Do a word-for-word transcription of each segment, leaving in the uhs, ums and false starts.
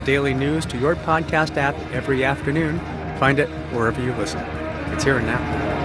Daily news to your podcast app every afternoon. Find it wherever you listen. It's here and now.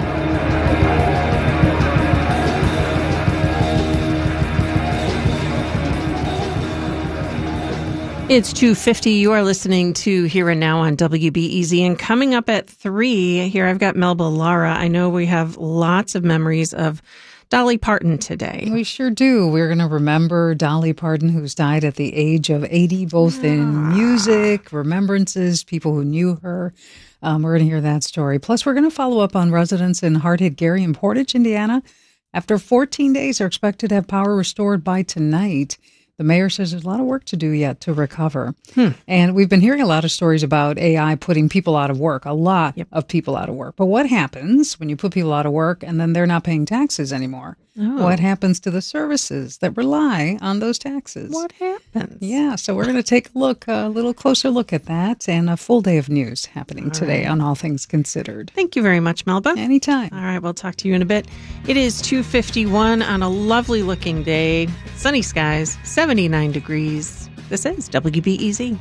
It's two fifty. You are listening to Here and Now on W B E Z. And coming up at three, here I've got Melba Lara. I know we have lots of memories of Dolly Parton today. We sure do. We're going to remember Dolly Parton, who's died at the age of eighty, both in music, remembrances, people who knew her. Um, we're going to hear that story. Plus, we're going to follow up on residents in hard-hit Gary and Portage, Indiana. After fourteen days, are expected to have power restored by tonight. The mayor says there's a lot of work to do yet to recover. Hmm. And we've been hearing a lot of stories about A I putting people out of work, a lot yep. of people out of work. But what happens when you put people out of work and then they're not paying taxes anymore? Oh. What happens to the services that rely on those taxes? What happens? Yeah, so we're going to take a look, a little closer look at that, and a full day of news happening all today right. on All Things Considered. Thank you very much, Melba. Anytime. All right, we'll talk to you in a bit. It is two fifty-one on a lovely looking day. Sunny skies, seventy-nine degrees. This is W B E Z.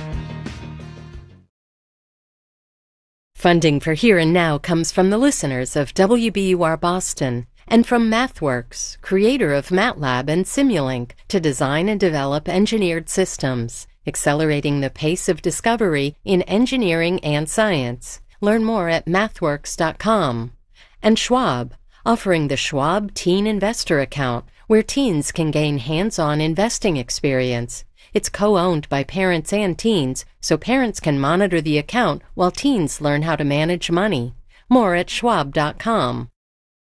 Funding for Here and Now comes from the listeners of W B U R Boston and from MathWorks, creator of MATLAB and Simulink, to design and develop engineered systems, accelerating the pace of discovery in engineering and science. Learn more at mathworks dot com. And Schwab, offering the Schwab Teen Investor Account, where teens can gain hands-on investing experience. It's co-owned by parents and teens, so parents can monitor the account while teens learn how to manage money. More at schwab dot com.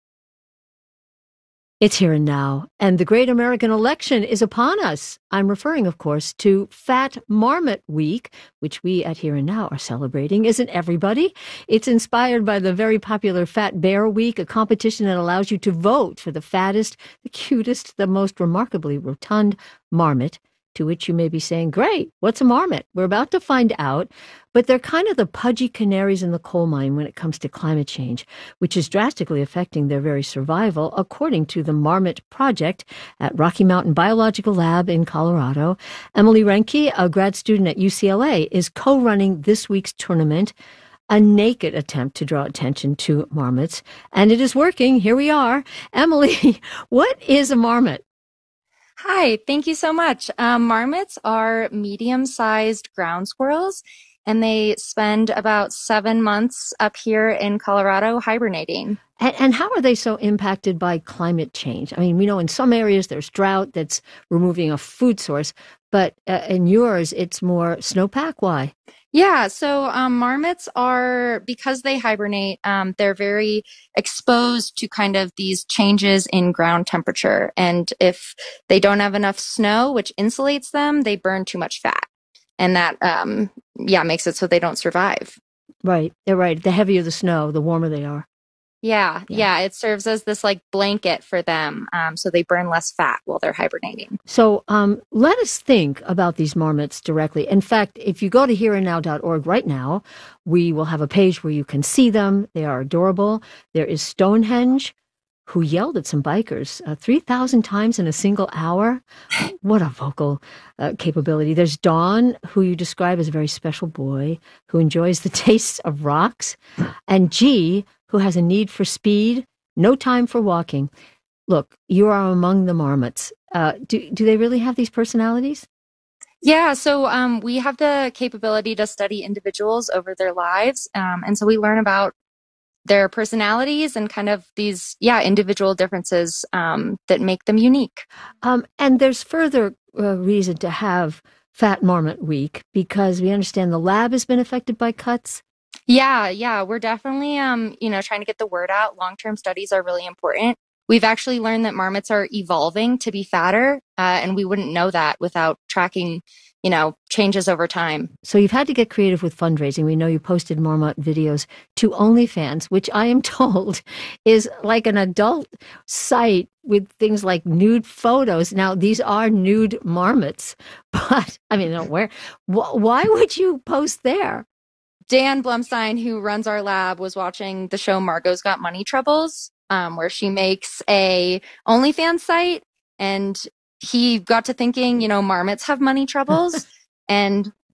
It's here and now, and the great American election is upon us. I'm referring, of course, to Fat Marmot Week, which we at Here and Now are celebrating. Isn't everybody? It's inspired by the very popular Fat Bear Week, a competition that allows you to vote for the fattest, the cutest, the most remarkably rotund marmot. To which you may be saying, great, what's a marmot? We're about to find out. But they're kind of the pudgy canaries in the coal mine when it comes to climate change, which is drastically affecting their very survival, according to the Marmot Project at Rocky Mountain Biological Lab in Colorado. Emily Renke, a grad student at U C L A, is co-running this week's tournament, a naked attempt to draw attention to marmots. And it is working. Here we are. Emily, what is a marmot? Hi, thank you so much. Um, marmots are medium-sized ground squirrels, and they spend about seven months up here in Colorado hibernating. And, and how are they so impacted by climate change? I mean, we know in some areas there's drought that's removing a food source, but uh, in yours, it's more snowpack. Why? Yeah, so um, marmots are, because they hibernate, um, they're very exposed to kind of these changes in ground temperature. And if they don't have enough snow, which insulates them, they burn too much fat. And that, um, yeah, makes it so they don't survive. Right, they're right. The heavier the snow, the warmer they are. Yeah, yeah, yeah, it serves as this like blanket for them, um, so they burn less fat while they're hibernating. So um, let us think about these marmots directly. In fact, if you go to here and now dot org right now, we will have a page where you can see them. They are adorable. There is Stonehenge, who yelled at some bikers uh, three thousand times in a single hour. What a vocal uh, capability. There's Dawn, who you describe as a very special boy who enjoys the tastes of rocks. And G, who has a need for speed, no time for walking. Look, you are among the marmots. Uh, do, do they really have these personalities? Yeah, so um, we have the capability to study individuals over their lives. Um, and so we learn about their personalities and kind of these, yeah, individual differences um, that make them unique. Um, and there's further uh, reason to have Fat Marmot Week because we understand the lab has been affected by cuts. Yeah, yeah, we're definitely, um, you know, trying to get the word out. Long-term studies are really important. We've actually learned that marmots are evolving to be fatter, uh, and we wouldn't know that without tracking, you know, changes over time. So you've had to get creative with fundraising. We know you posted marmot videos to OnlyFans, which I am told is like an adult site with things like nude photos. Now, these are nude marmots, but I mean, where? Why would you post there? Dan Blumstein, who runs our lab, was watching the show Margot's Got Money Troubles, um, where she makes a OnlyFans site, and he got to thinking, you know, marmots have money troubles, and